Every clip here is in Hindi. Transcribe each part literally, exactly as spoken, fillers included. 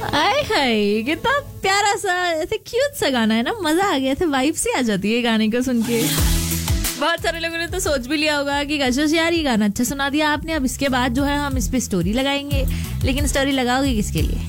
आय हाय, कितना प्यारा सा ऐसे क्यूट सा गाना है ना, मजा आ गया था, वाइब सी आ जाती है गाने को सुन के। बहुत सारे लोगों ने तो सोच भी लिया होगा कि कशिश यार ये गाना अच्छा सुना दिया आपने, अब इसके बाद जो है हम इस पे स्टोरी लगाएंगे, लेकिन स्टोरी लगाओगे किसके लिए?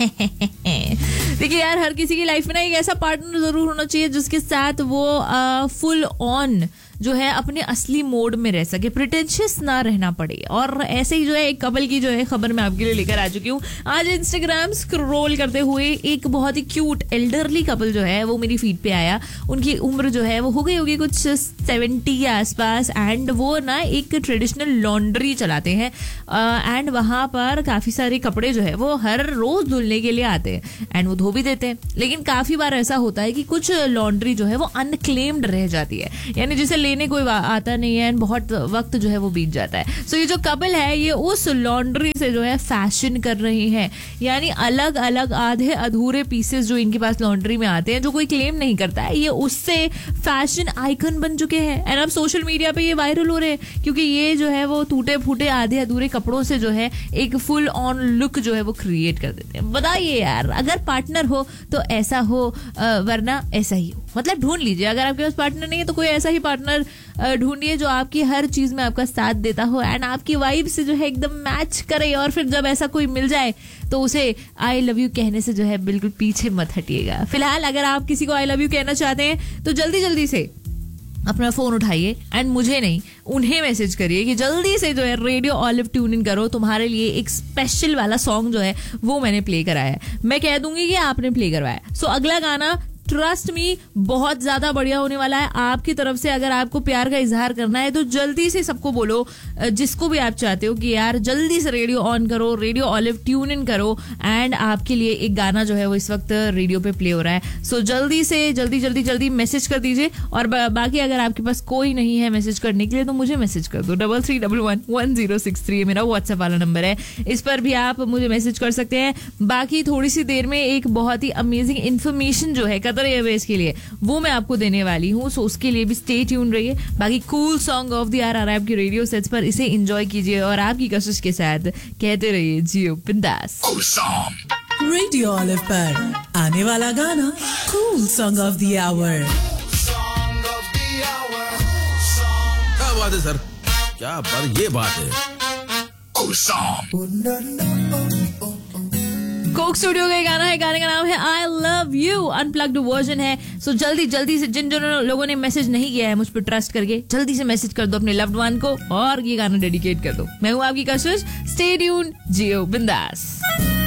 देखिए यार, हर किसी की लाइफ में ना एक ऐसा पार्टनर जरूर होना चाहिए जिसके साथ वो फुल ऑन जो है अपने असली मोड में रह सके, प्रिटेंशियस ना रहना पड़े। और ऐसे ही जो है एक कपल की जो है खबर मैं आपके लिए लेकर आ चुकी हूँ। आज इंस्टाग्राम स्क्रॉल करते हुए एक बहुत ही क्यूट एल्डरली कपल जो है वो मेरी फीड पे आया। उनकी उम्र जो है वो हो गई होगी कुछ सेवेंटी के आसपास, एंड वो ना एक ट्रेडिशनल लॉन्ड्री चलाते हैं, एंड वहां पर काफी सारे कपड़े जो है वो हर रोज धुलने के लिए आते हैं एंड वो धो भी देते हैं। लेकिन काफी बार ऐसा होता है कि कुछ लॉन्ड्री जो है वो अनक्लेम्ड रह जाती है, यानी जिसे लेने कोई आता नहीं है एंड बहुत वक्त जो है वो बीत जाता है। सो so ये जो कपल है ये उस लॉन्ड्री से जो है फैशन कर रही है, यानी अलग अलग आधे अधूरे पीसेस जो इनके पास लॉन्ड्री में आते हैं जो कोई क्लेम नहीं करता है, ये उससे फैशन आइकन बन चुके हैं। एंड अब सोशल मीडिया पे ये वायरल हो रहे हैं क्योंकि ये जो है वो टूटे फूटे आधे अधूरे कपड़ों से जो है एक फुल ऑन लुक जो है वो क्रिएट कर देते हैं। बताइए यार, अगर पार्टनर हो तो ऐसा हो, वरना ऐसा ही हो। मतलब ढूंढ लीजिए, अगर आपके पास पार्टनर नहीं है तो कोई ऐसा ही पार्टनर ढूंढिए जो आपकी हर चीज में आपका साथ देता हो एंड आपकी वाइब से जो है एकदम मैच करे। और फिर जब ऐसा कोई मिल जाए तो उसे आई लव यू कहने से जो है बिल्कुल पीछे मत हटिएगा। फिलहाल अगर आप किसी को आई लव यू कहना चाहते हैं तो जल्दी जल्दी से अपना फोन उठाइए एंड मुझे नहीं उन्हें मैसेज करिए कि जल्दी से जो है रेडियो ऑलिव ट्यून इन करो, तुम्हारे लिए एक स्पेशल वाला सॉन्ग जो है वो मैंने प्ले कराया है। मैं कह दूंगी कि आपने प्ले करवाया। सो अगला गाना ट्रस्ट मी बहुत ज्यादा बढ़िया होने वाला है आपकी तरफ से। अगर आपको प्यार का इजहार करना है तो जल्दी से सबको बोलो, जिसको भी आप चाहते हो कि यार जल्दी से रेडियो ऑन करो, रेडियो ऑलिव ट्यून इन करो, एंड आपके लिए एक गाना जो है वो इस वक्त रेडियो पे प्ले हो रहा है। सो जल्दी से जल्दी जल्दी जल्दी मैसेज कर दीजिए। और बा, बाकी अगर आपके पास कोई नहीं है मैसेज करने के लिए तो मुझे मैसेज कर दो। Double three double one one zero six three मेरा व्हाट्सएप वाला नंबर है, इस पर भी आप मुझे मैसेज कर सकते हैं। बाकी थोड़ी सी देर में एक बहुत ही अमेजिंग इन्फॉर्मेशन जो है एयरवेज के लिए वो मैं आपको देने वाली हूँ, सो उसके लिए भी स्टे ट्यून रहिए। बाकी cool song of the our आपके रेडियो सेट्स पर, इसे एंजॉय कीजिए और आपकी कशिश के साथ कहते रहिए जियो बिंदास। रेडियो ऑलिव पर आने वाला गाना cool song of the our. क्या बात है सर, क्या बात, ये बात है। कोक स्टूडियो का गाना है, गाने का नाम है I love you, unplugged version है। सो so, जल्दी जल्दी से जिन जिन लोगों ने मैसेज नहीं किया है मुझ पर ट्रस्ट करके, जल्दी से मैसेज कर दो अपने लव्ड वन को और ये गाना डेडिकेट कर दो। मैं हूँ आपकी कशिश, स्टे ट्यून्ड, जियो बिंदास।